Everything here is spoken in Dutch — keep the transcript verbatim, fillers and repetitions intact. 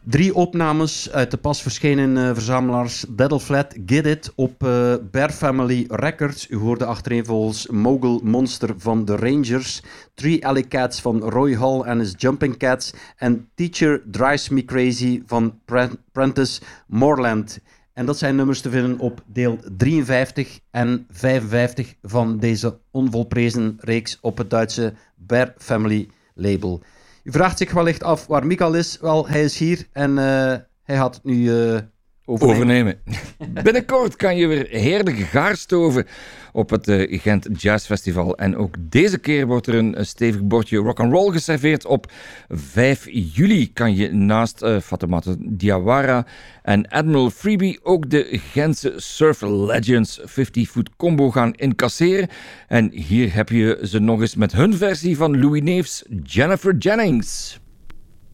Drie opnames uit de pas verschenen uh, verzamelaars Daddle Flat, Get It op uh, Bear Family Records. U hoorde achtereenvolgens Mogul Monster van The Rangers, Three Alley Cats van Roy Hall en his Jumping Cats en Teacher Drives Me Crazy van Prentice Moreland. En dat zijn nummers te vinden op deel drieënvijftig en vijfenvijftig van deze onvolprezen reeks op het Duitse Bear Family label. U vraagt zich wellicht af waar Michael is. Wel, hij is hier en uh, hij gaat het nu uh, overnemen. overnemen. Binnenkort kan je weer heerlijk gaarstoven op het uh, Gent Jazz Festival. En ook deze keer wordt er een, een stevig bordje rock'n'roll geserveerd. Op vijf juli kan je naast uh, Fatoumata Diawara en Admiral Freebie ook de Gentse Surf Legends vijftig-foot combo gaan incasseren. En hier heb je ze nog eens met hun versie van Louis Neef's Jennifer Jennings.